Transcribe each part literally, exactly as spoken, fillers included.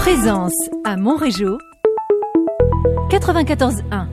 Présence à Montrégeau, quatre-vingt-quatorze un.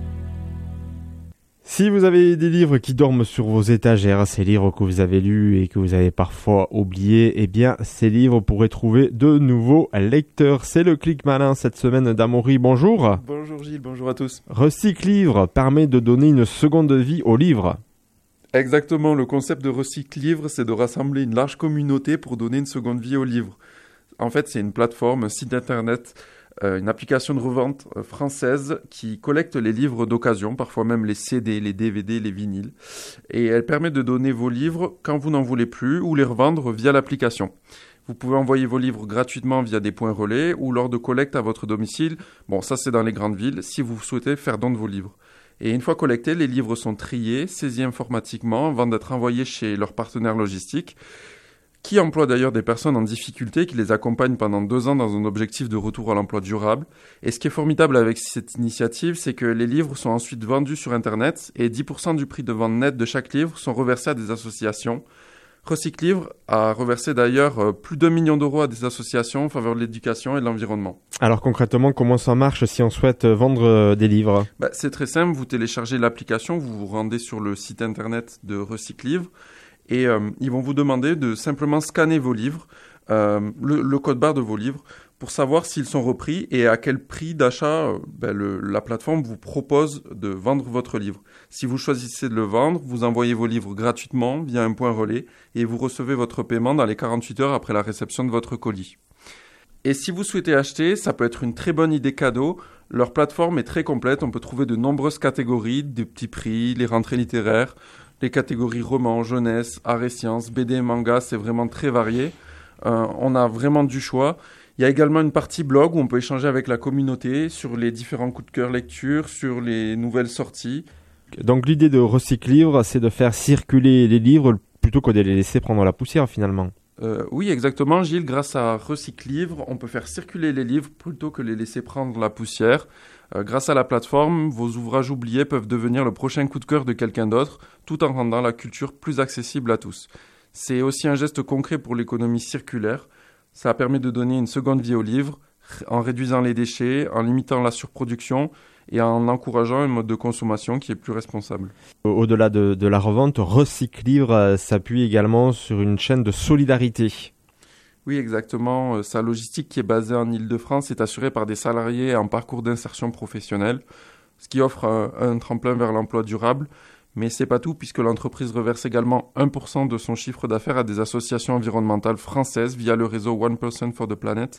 Si vous avez des livres qui dorment sur vos étagères, ces livres que vous avez lus et que vous avez parfois oubliés, eh bien, ces livres pourraient trouver de nouveaux lecteurs. C'est le Clic Malin cette semaine d'Amaury. Bonjour. Bonjour Gilles, bonjour à tous. Recycle Livre permet de donner une seconde vie aux livres. Exactement, le concept de Recycle Livre, c'est de rassembler une large communauté pour donner une seconde vie aux livres. En fait, c'est une plateforme, un site internet, euh, une application de revente euh, française qui collecte les livres d'occasion, parfois même les C D, les D V D, les vinyles. Et elle permet de donner vos livres quand vous n'en voulez plus ou les revendre via l'application. Vous pouvez envoyer vos livres gratuitement via des points relais ou lors de collecte à votre domicile. Bon, ça c'est dans les grandes villes, si vous souhaitez faire don de vos livres. Et une fois collectés, les livres sont triés, saisis informatiquement avant d'être envoyés chez leur partenaire logistique, qui emploie d'ailleurs des personnes en difficulté, qui les accompagnent pendant deux ans dans un objectif de retour à l'emploi durable. Et ce qui est formidable avec cette initiative, c'est que les livres sont ensuite vendus sur Internet et dix pour cent du prix de vente net de chaque livre sont reversés à des associations. Recycle Livre a reversé d'ailleurs plus d'un million d'euros à des associations en faveur de l'éducation et de l'environnement. Alors concrètement, comment ça marche si on souhaite vendre des livres ? Bah, c'est très simple, vous téléchargez l'application, vous vous rendez sur le site internet de Recycle Livre et euh, ils vont vous demander de simplement scanner vos livres, euh, le, le code barre de vos livres, pour savoir s'ils sont repris et à quel prix d'achat euh, ben le, la plateforme vous propose de vendre votre livre. Si vous choisissez de le vendre, vous envoyez vos livres gratuitement via un point relais et vous recevez votre paiement dans les quarante-huit heures après la réception de votre colis. Et si vous souhaitez acheter, ça peut être une très bonne idée cadeau. Leur plateforme est très complète, on peut trouver de nombreuses catégories, des petits prix, les rentrées littéraires, les catégories romans, jeunesse, art et sciences, B D et manga, c'est vraiment très varié. Euh, on a vraiment du choix. Il y a également une partie blog où on peut échanger avec la communauté sur les différents coups de cœur lecture, sur les nouvelles sorties. Donc l'idée de Recycle Livre, c'est de faire circuler les livres plutôt que de les laisser prendre la poussière finalement. Euh, oui, exactement, Gilles. Grâce à Recycle Livre, on peut faire circuler les livres plutôt que les laisser prendre la poussière. Euh, grâce à la plateforme, vos ouvrages oubliés peuvent devenir le prochain coup de cœur de quelqu'un d'autre, tout en rendant la culture plus accessible à tous. C'est aussi un geste concret pour l'économie circulaire. Ça permet de donner une seconde vie aux livres, en réduisant les déchets, en limitant la surproduction et en encourageant un mode de consommation qui est plus responsable. Au-delà de, de la revente, Recycle Livre s'appuie également sur une chaîne de solidarité. Oui, exactement. Sa logistique qui est basée en Île-de-France est assurée par des salariés en parcours d'insertion professionnelle, ce qui offre un, un tremplin vers l'emploi durable. Mais c'est pas tout puisque l'entreprise reverse également un pour cent de son chiffre d'affaires à des associations environnementales françaises via le réseau One Person for the Planet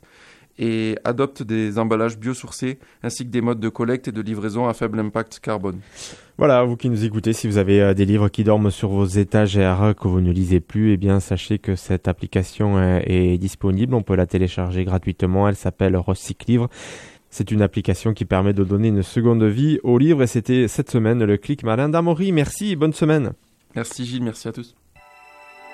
et adopte des emballages biosourcés ainsi que des modes de collecte et de livraison à faible impact carbone. Voilà, vous qui nous écoutez, si vous avez euh, des livres qui dorment sur vos étagères que vous ne lisez plus, eh bien sachez que cette application euh, est disponible, on peut la télécharger gratuitement, elle s'appelle Recycle Livre. C'est une application qui permet de donner une seconde vie aux livres et c'était cette semaine le Clic Malin d'Amaury. Merci et bonne semaine. Merci Gilles, merci à tous.